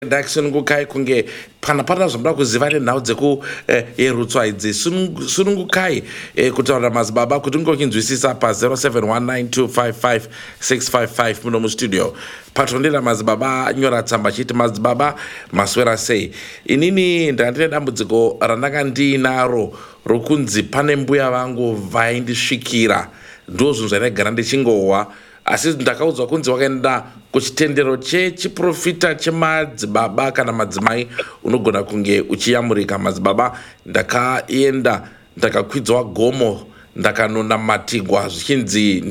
Sunungukai kunge panapana zvoda kuziva nenhau dzekuyerutswa idzi sunungukai kutaura mazibaba kuti ungokinzwisisa pa 0719255655 muno mustudio patondera mazibaba nyora tsamba chiti mazibaba maswera sei. Inini ndandine dambudziko randanga ndinaro rokunzi pane mbuya vangu vaindisvikira ndozvinhu zvandaigara ndichingohwa, asi ndakaudzwa kunzi wakaenda kuchitendero chechiprofita chemadzibaba kana madzimai unogona kunge uchiyamurika mazibaba. Ndakaenda ndakakwidzwa gomo ndakanonamatigwa zvichinzi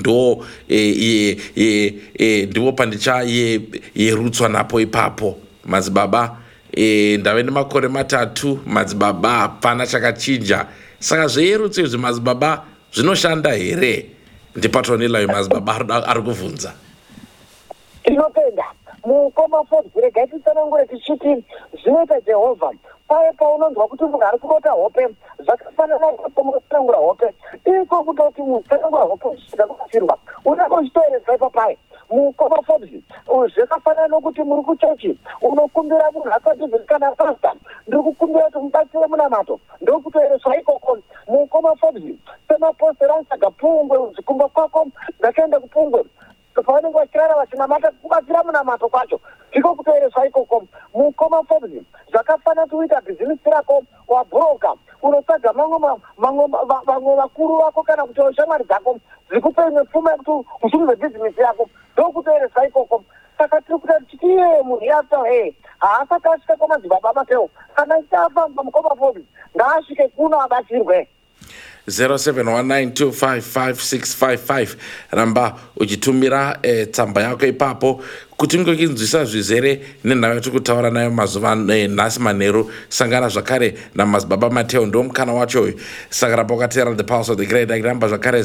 ndiwo pandichayerutswa napo ipapo mazibaba. Ndave nemakore 3 madzibaba, hapana chakachinja. Saka zveyerutso izvi mazibaba zvinoshanda here? Ndipatonelayo mazibaba ari kuvhunza. Tinopenda mukoma fodzi gaititsanangure tichiti zvinoita Jehovha paya paunonzwa kuti munhu ari kurota hope zvakafanana nepomutsanangura hope iko kutoti mutsanangura hope uchida kufirwa unenge uchitoeredza ipapaya mukoma fodzi zvakafanana nokuti muri kuchechi unokumbira munhu akadhivhirikana pasta ndiri kukumbira kuti mubatsire munamato ndokutoereswa ikoko mukoma fodzi semaposteri ansaka pungwe uzikumba kwako ndakaenda kupungwe pavanenge vachirara vachinamata kubatsira munamato kwacho ndiko kutoereswa ikoko mukoma fodzi zvakafanana kuita bhizinisi rako wabhuroka unotsvaga vamwe vakuru vako kana kuti shamwari dzako dzikupe imwe pfuma yekuti usumudze bhizinisi yako ndokutoereswa ikoko. Saka tiri kuta tichiti iye munhu yato haasati asvika kwamadzibaba Mateo kana ichafamba mukoma fodzi ngaasvike kuno abatsirwe. 0719255655 ramba uchitumira tsamba yako ipapo kuti ungokinzwisa zvizere nenhau yatiri kutaura nayo mazuva nhasi manheru. Sangana zvakare namazibaba Mateo ndo mukana wacho uyu. Saka ramba wakatera the pulse of the great ramba zvakare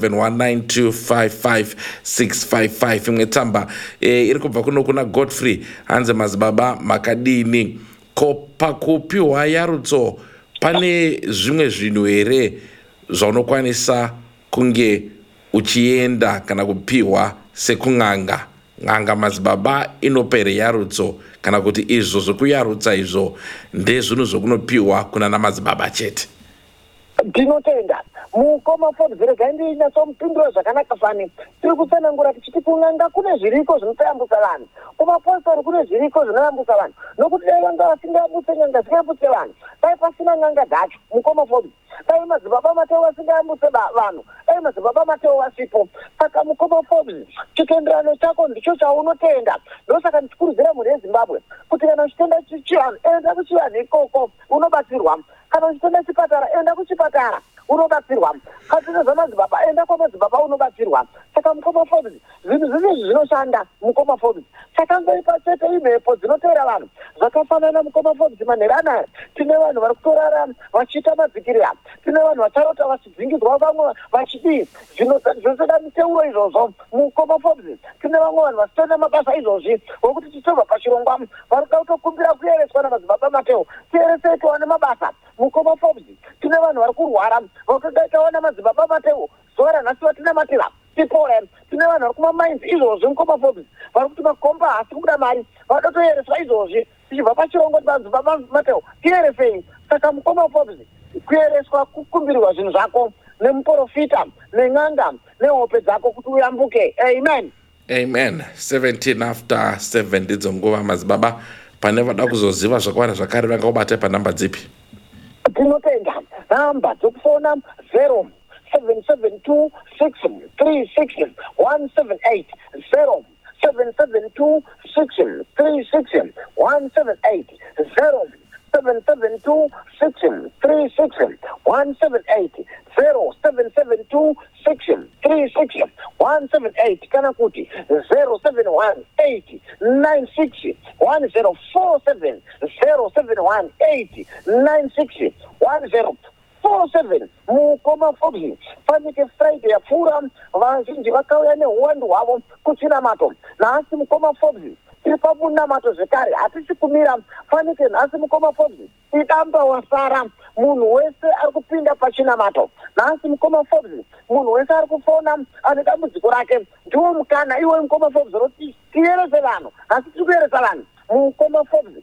0719255655. imwe tsamba iri kubva kuno kuna Godfrey hanze mazibaba makadini ko pakupiwa yarutso pane zvimwe zvinhu here zvaunokwanisa kunge uchienda kana kupiwa sekung'anga? Ng'anga mazibaba inopere yarutso kana kuti izvo zvokuyarutsa izvo ndezvinhu zvokunopiwa kuna namadzibaba chete? Ndinotenda mukoma fodzi regai ndinyatsomupindura zvakanaka fani. Tiri kutsanangura tichiti kun'anga kune zviriko zvinotoyambutsa vanhu, kumapostori kune zviriko zvinoyambutsa vanhu, nokuti dai vanga vasingayambutse nyanga zingayambutse vanhu dai pasina n'anga dzacho mukoma fodzi, dai madzibaba Mateo vasingayambutse vanhu dai madzibaba Mateo vasipo. Saka mukoma fodzi chitenderano chako ndicho chaunotenda. Ndosaka ndichikurudzira mhuri yeZimbabwe kuti kana uchitenda chivanhu enda kuchivanhu ikoko unobatsirwa, kana uchitenda chipatara enda kuchipatara unobatsirwa, kana uchitenda madzibaba enda kwamadzibaba unobatsirwa. Saka mukoma fodzi zvinhu zvizvi zvinoshanda mukoma fodzi. Saka ngoipa chete imhepo dzinotevera vanhu zvakafanana mukoma fodzi manhero anaya. Tine vanhu vari kutorara vachiita madzikirira, tine vanhu vacharota vachidzingidzwa vamwe vachidii zvinotoda miteuro izvozvo mukoma fodzi. Tine vamwe vanhu vasitoenda mabasa izvozvi vokuti tichitobva pachirongwa vari kuda kutokumbira kuyereswa namadzibaba Mateo tiyeresei tiwane mabasa mukoma fodzi. Tine vanhu vari kurwara votoda tawana madzibaba Mateo zuva ranhasi vatinamatira tipore. Tine vanhu vari kumamainzi izvozvi mukoma fodzi vari kuti makomba hasi kubuda mari vanoda toyereswa izvozvi tichibva pachirongo madzibaba Mateo tiyeresei. Saka mukoma fodzi kuyereswa kukumbirwa zvinhu zvako nemuprofita nen'anga nehope dzako kuti uyambuke. Amen. Amen. 17 after 7 ndidzo nguva mazibaba. Pane vada kuzoziva zvakawanda zvakare vangaubate panhamba dzipi? Tinotenda namba dzokufona 0772636178 0772636178 0772636178 0772636178 kana kuti 0718961047 0718961047 mukoma fodzi. Fanike Friday yapfuura vazhinji vakauya neuwandu hwavo kuchinamato. Nhasi mukoma fodzi tiri pamunamato zvekare hatichikumira. Fanike nhasi mukoma fodzi idamba wasara munhu wese ari kupinda pachinamato. Nhasi mukoma fodzi munhu wese ari kufona ane dambudziko rake ndiwo mukana iwe mukoma fodzi roti tiyerese vanhu, asi tiri kuyeresa vanhu mukoma Forbes